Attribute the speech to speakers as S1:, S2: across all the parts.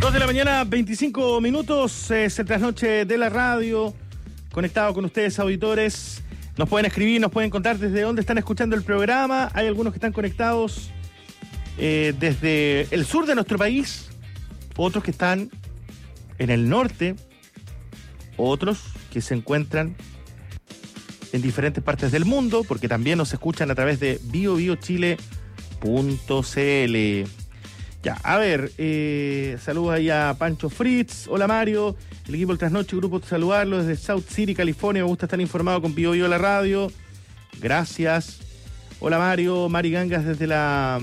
S1: 2 de la mañana, 25 minutos, es el trasnoche de la radio, conectado con ustedes, auditores. Nos pueden escribir, nos pueden contar desde dónde están escuchando el programa. Hay algunos que están conectados desde el sur de nuestro país, otros que están en el norte, otros que se encuentran en diferentes partes del mundo, porque también nos escuchan a través de biobiochile.cl. Ya, a ver, saludos ahí a Pancho Fritz. Hola Mario, el equipo del Trasnoche, grupo de saludarlo desde South City, California. Me gusta estar informado con Bio Bio la radio. Gracias. Hola Mario, Mari Gangas desde la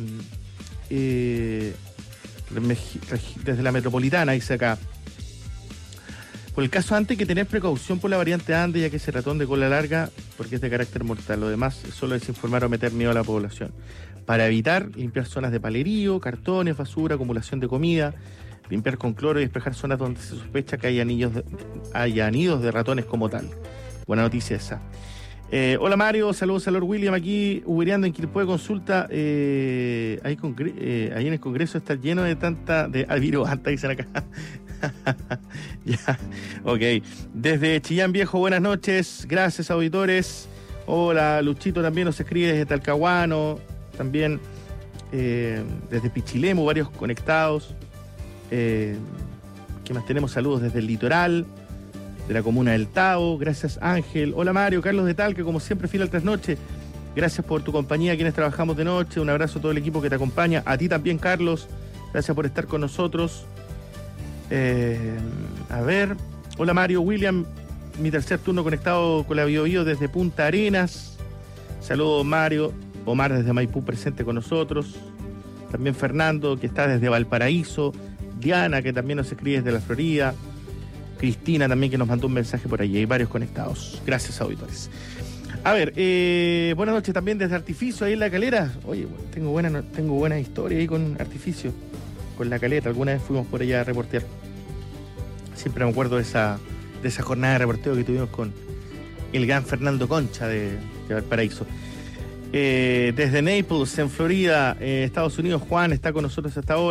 S1: metropolitana, dice acá. Por el caso antes hay que tener precaución por la variante Ande, ya que ese ratón de cola larga, porque es de carácter mortal. Lo demás es solo desinformar o meter miedo a la población. Para evitar, limpiar zonas de palerío, cartones, basura, acumulación de comida, limpiar con cloro y despejar zonas donde se sospecha que haya nidos de ratones como tal. Buena noticia esa. Hola Mario, saludos a Lord William aquí, ubereando en Quilpué, consulta. Ahí en el Congreso está lleno de tanta... Alviroanta, dicen acá. Ya, ok. Desde Chillán Viejo, buenas noches. Gracias, auditores. Hola, Luchito también nos escribe desde Talcahuano. También desde Pichilemu, varios conectados. ¿Qué más tenemos? Saludos desde el litoral, de la comuna del Tao. Gracias, Ángel. Hola, Mario. Carlos de Talca, como siempre, fiel al trasnoche. Gracias por tu compañía, quienes trabajamos de noche. Un abrazo a todo el equipo que te acompaña. A ti también, Carlos. Gracias por estar con nosotros. A ver. Hola, Mario. William, mi tercer turno conectado con la BioBio desde Punta Arenas. Saludos, Mario. Omar desde Maipú presente con nosotros. También Fernando, que está desde Valparaíso. Diana, que también nos escribe desde la Florida. Cristina también, que nos mandó un mensaje por allí. Hay varios conectados. Gracias, auditores. A ver, buenas noches también desde Artificio, ahí en La Calera. Oye, tengo buena historia ahí con Artificio, con La Caleta. Alguna vez fuimos por allá a reportear. Siempre me acuerdo de esa jornada de reporteo que tuvimos con el gran Fernando Concha de Valparaíso. Desde Naples, en Florida, Estados Unidos, Juan está con nosotros hasta ahora.